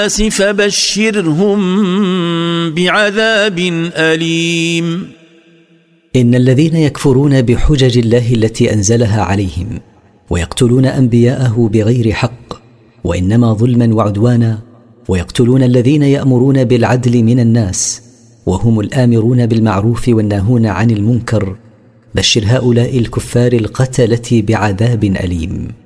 فبشرهم بعذاب أليم. إن الذين يكفرون بحجج الله التي أنزلها عليهم ويقتلون أنبياءه بغير حق وإنما ظلما وعدوانا، ويقتلون الذين يأمرون بالعدل من الناس وهم الآمرون بالمعروف والناهون عن المنكر، بشر هؤلاء الكفار القتلة بعذاب أليم.